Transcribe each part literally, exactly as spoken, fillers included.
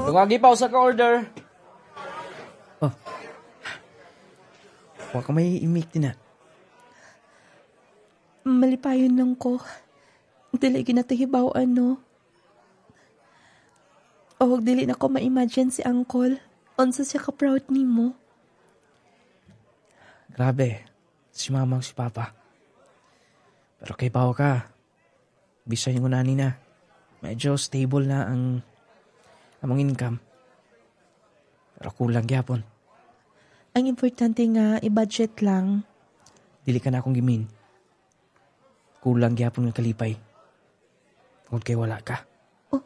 Tungagi pa sa ka-order. Oh. Huwag ka may imik din na. Malipayon lang ko. Dili ginatahibaw ano. O dili na ko ma-imagine si Uncle. Unsa siya ka-proud ni mo. Grabe. Si mama si papa. Pero kay Pao ka. Bisa yung unani na. Medyo stable na ang among income. Pero kulang gyapon. Ang importante nga, i-budget lang. Dili ka na akong gimin. Kulang gyapon ng kalipay. Kung kay wala ka. Oh.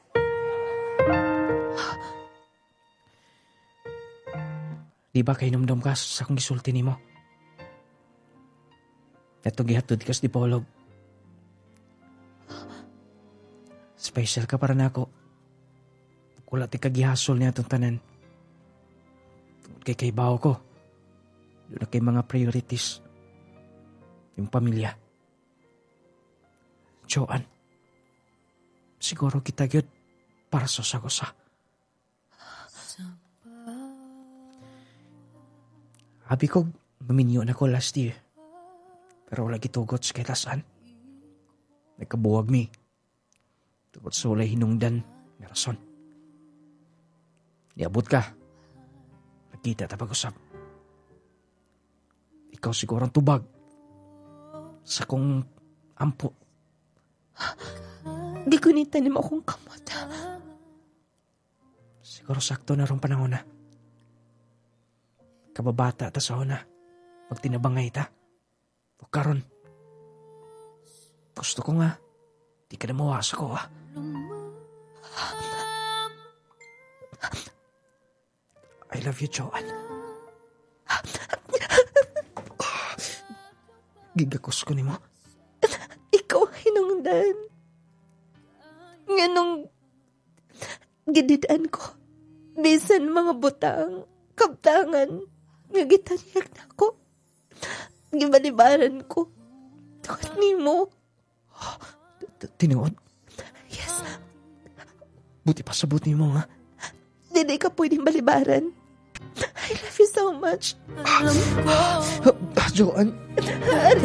Di ba kay numdum ka sa akong gisulti nimo? Eto gihatod kas di polog. Special ka para nako. Wala ti kagihasol niya itong tanan. Kay kay bawo ko. Doon na kay mga priorities. Yung pamilya. Joan. Siguro kita gyud para sa sagosa. Abi ko, maminyo na ko last year. Pero wala gitugot sa kitasan. Nagkabuwag mi. Tugot sa walay hinungdan nga rason. Niabot ka. Nakita ta pag-usap. Ikaw sigurang tubag. Sa kong ampo. Di ko nitanim akong kamot. Siguro sakto na rong panahon na. Kababata ta sa una. Pag tinabangay ta. O karon. Gusto ko nga. Di ka na mawasa ko ah. I love you, Joanne. Gigakos ko ni mo. Ikaw hinungdan. Nga nung gididaan ko. Bisan mga butang, kabtangan, nga gitaniyak na ko. Gibalibaran ko. Tukot ni mo. Tinuod? Yes. Buti pa sabot ni mo, ha? Hindi ka pwedeng balibaran. I love you so much. Ah, Joanne. Ari.